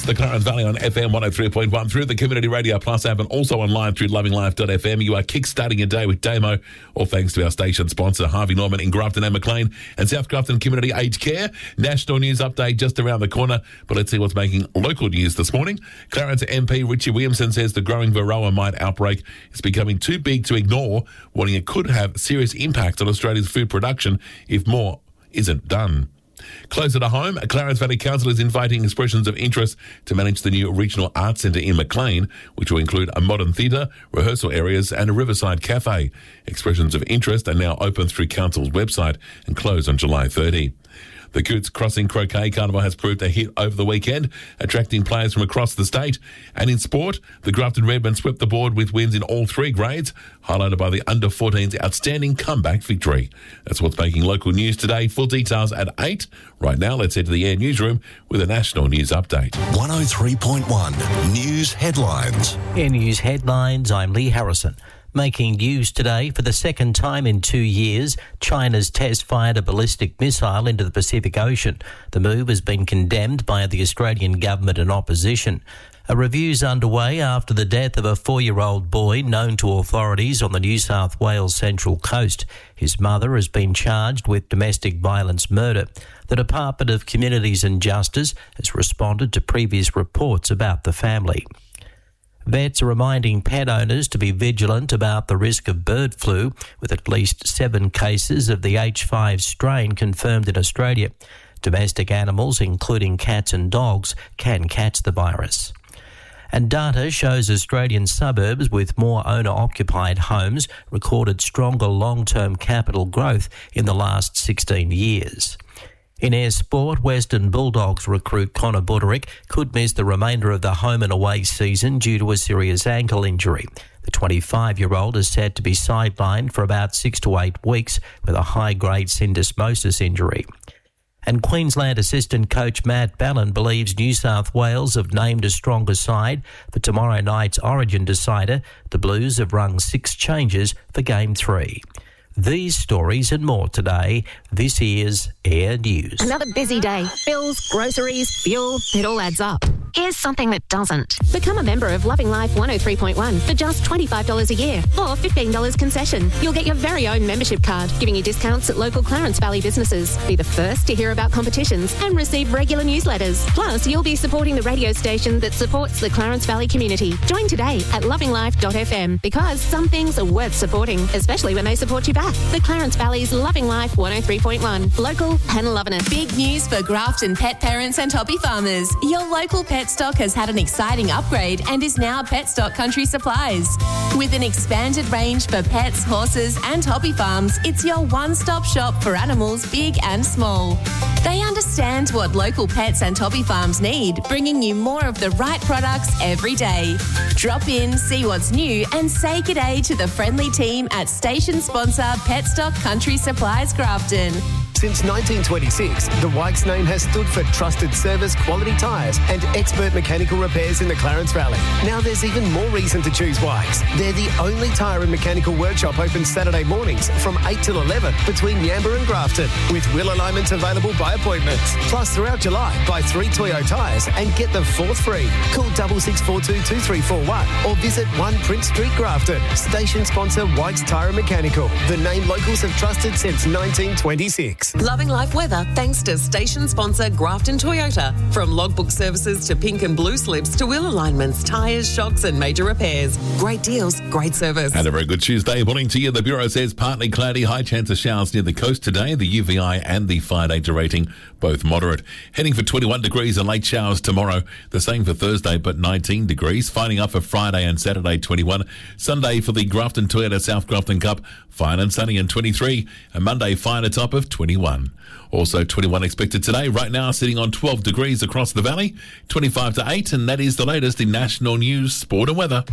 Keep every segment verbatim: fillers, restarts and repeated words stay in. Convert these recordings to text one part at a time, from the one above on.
It's the Clarence Valley on F M one oh three point one through the Community Radio Plus app and also online through loving life dot f m. You are kickstarting your day with Damo, all thanks to our station sponsor, Harvey Norman in Grafton and Maclean and South Grafton Community Aged Care. National news update just around the corner, but let's see what's making local news this morning. Clarence M P Richie Williamson says the growing Varroa mite outbreak is becoming too big to ignore, warning it could have serious impact on Australia's food production if more isn't done. Closer to home, Clarence Valley Council is inviting expressions of interest to manage the new Regional Arts Centre in Maclean, which will include a modern theatre, rehearsal areas and a riverside cafe. Expressions of interest are now open through Council's website and close on July thirtieth. The Coots Crossing Croquet Carnival has proved a hit over the weekend, attracting players from across the state. And in sport, the Grafton Redmen swept the board with wins in all three grades, highlighted by the under fourteens outstanding comeback victory. That's what's making local news today. Full details at eight. Right now, let's head to the Air Newsroom with a national news update. one oh three point one News Headlines. Air News Headlines, I'm Lee Harrison. Making news today for the second time in two years, China's test-fired a ballistic missile into the Pacific Ocean. The move has been condemned by the Australian government and opposition. A review's underway after the death of a four-year-old boy known to authorities on the New South Wales Central Coast. His mother has been charged with domestic violence murder. The Department of Communities and Justice has responded to previous reports about the family. Vets are reminding pet owners to be vigilant about the risk of bird flu, with at least seven cases of the H five strain confirmed in Australia. Domestic animals, including cats and dogs, can catch the virus. And data shows Australian suburbs with more owner-occupied homes recorded stronger long-term capital growth in the last sixteen years. In air sport, Western Bulldogs recruit Connor Buderick could miss the remainder of the home and away season due to a serious ankle injury. The twenty-five-year-old is said to be sidelined for about six to eight weeks with a high-grade syndesmosis injury. And Queensland assistant coach Matt Ballin believes New South Wales have named a stronger side for tomorrow night's Origin decider. The Blues have rung six changes for Game three. These stories and more today. This is Air News. Another busy day. Bills, groceries, fuel, it all adds up. Here's something that doesn't. Become a member of Loving Life one oh three point one for just twenty-five dollars a year or fifteen dollars concession. You'll get your very own membership card, giving you discounts at local Clarence Valley businesses. Be the first to hear about competitions and receive regular newsletters. Plus, you'll be supporting the radio station that supports the Clarence Valley community. Join today at loving life dot f m because some things are worth supporting, especially when they support you back. The Clarence Valley's Loving Life one oh three point one. Local and loving it. Big news for Grafton pet parents and hobby farmers. Your local pet stock has had an exciting upgrade and is now Petstock Country Supplies. With an expanded range for pets, horses and hobby farms, it's your one-stop shop for animals big and small. They understand what local pets and hobby farms need, bringing you more of the right products every day. Drop in, see what's new and say g'day to the friendly team at station sponsor Petstock Country Supplies Grafton. Since nineteen twenty-six, the Wykes name has stood for trusted service, quality tyres and expert mechanical repairs in the Clarence Valley. Now there's even more reason to choose Wykes. They're the only tyre and mechanical workshop open Saturday mornings from eight till eleven between Yamba and Grafton, with wheel alignments available by appointment. Plus, throughout July, buy three Toyo tyres and get the fourth free. Call six six four two, two three four one or visit one Prince Street, Grafton. Station sponsor Wykes Tyre and Mechanical. The name locals have trusted since nineteen twenty-six. Loving life weather thanks to station sponsor Grafton Toyota. From logbook services to pink and blue slips to wheel alignments, tyres, shocks and major repairs. Great deals, great service. And a very good Tuesday morning to you. The Bureau says partly cloudy, high chance of showers near the coast today. The U V I and the fire data rating both moderate. Heading for twenty-one degrees and late showers tomorrow. The same for Thursday, but nineteen degrees. Finding up for Friday and Saturday, twenty-one. Sunday for the Grafton Toyota South Grafton Cup, fine and sunny and twenty-three. And Monday, fine a top of twenty-one. Also twenty-one expected today. Right now sitting on twelve degrees across the valley, twenty-five to eight, and that is the latest in national news, sport and weather.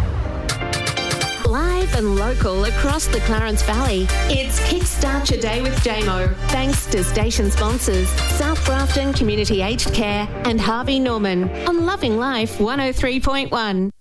Live and local across the Clarence Valley, it's Kickstart Your Day with Damo. Thanks to station sponsors South Grafton Community Aged Care and Harvey Norman on Loving Life one oh three point one.